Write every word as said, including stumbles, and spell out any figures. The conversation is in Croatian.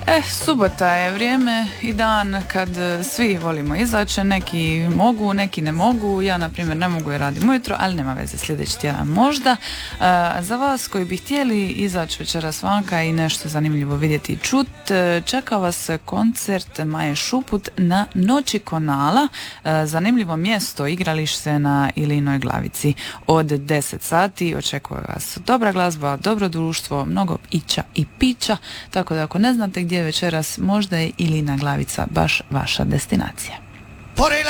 E, subota je vrijeme i dan kad svi volimo izaći, neki mogu, neki ne mogu, ja na primjer ne mogu jer radim ujutro, ali nema veze, sljedeći tjedan možda. A, za vas koji bi htjeli izaći večeras vanka i nešto zanimljivo vidjeti i čut, čeka vas koncert Maje Šuput na Noći Konala, a, zanimljivo mjesto, igralište na Ilinoj Glavici. Od deset sati očekuje vas dobra glazba, dobro društvo, mnogo ića i pića, tako da ako ne znate gdje večeras, možda je Ilina Glavica baš vaša destinacija.